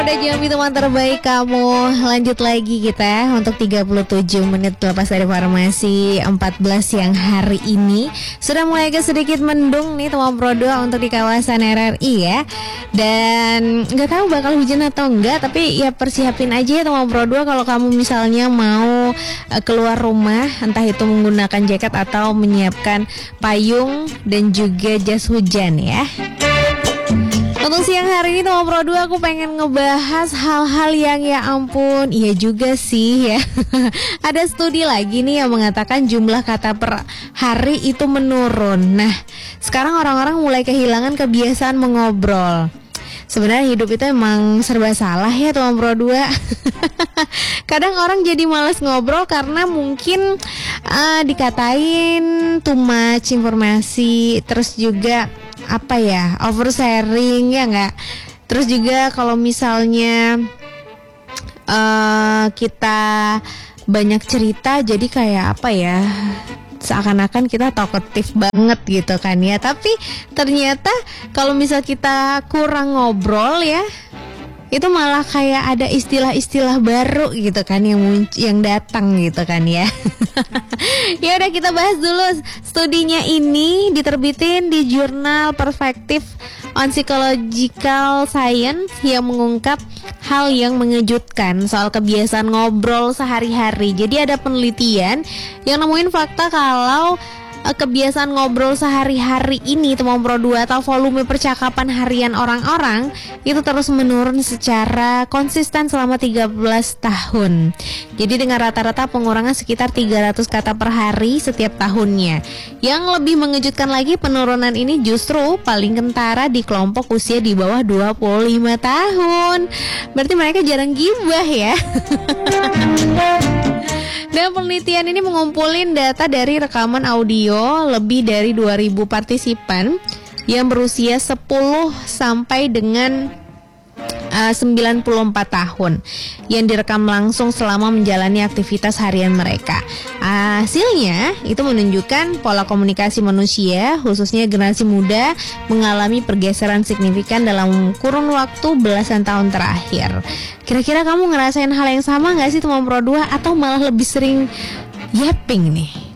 Udah jam teman terbaik kamu. Lanjut lagi kita untuk 37 menit lepas dari farmasi 14 siang hari ini. Sudah mulai agak sedikit mendung nih teman Pro 2 untuk di kawasan RRI ya. Dan nggak tahu bakal hujan atau enggak, tapi ya persiapin aja ya teman Pro 2 kalau kamu misalnya mau keluar rumah, entah itu menggunakan jaket atau menyiapkan payung dan juga jas hujan ya. Untuk siang hari ini teman Pro 2 aku pengen ngebahas hal-hal yang ya ampun, iya juga sih ya. Ada studi lagi nih yang mengatakan jumlah kata per hari itu menurun. Nah, sekarang orang-orang mulai kehilangan kebiasaan mengobrol. Sebenarnya hidup itu emang serba salah ya teman Pro 2. Kadang orang jadi malas ngobrol karena mungkin dikatain too much informasi, terus juga oversharing ya nggak. Terus juga kalau misalnya kita banyak cerita jadi kayak seakan-akan kita talkative banget gitu kan ya. Tapi ternyata kalau misal kita kurang ngobrol ya, itu malah kayak ada istilah-istilah baru gitu kan yang datang gitu kan ya. Ya udah kita bahas dulu studinya ini diterbitin di jurnal Perspective on Psychological Science yang mengungkap hal yang mengejutkan soal kebiasaan ngobrol sehari-hari. Jadi ada penelitian yang nemuin fakta kalau kebiasaan ngobrol sehari-hari ini teman Pro 2 atau volume percakapan harian orang-orang itu terus menurun secara konsisten selama 13 tahun. Jadi dengan rata-rata pengurangan sekitar 300 kata per hari setiap tahunnya. Yang lebih mengejutkan lagi, penurunan ini justru paling kentara di kelompok usia di bawah 25 tahun. Berarti mereka jarang gibah ya. Dan penelitian ini mengumpulin data dari rekaman audio lebih dari 2000 partisipan yang berusia 10 sampai dengan 94 tahun yang direkam langsung selama menjalani aktivitas harian mereka. Hasilnya itu menunjukkan pola komunikasi manusia, khususnya generasi muda, mengalami pergeseran signifikan dalam kurun waktu belasan tahun terakhir. Kira-kira kamu ngerasain hal yang sama gak sih teman Pro 2? Atau malah lebih sering yapping nih?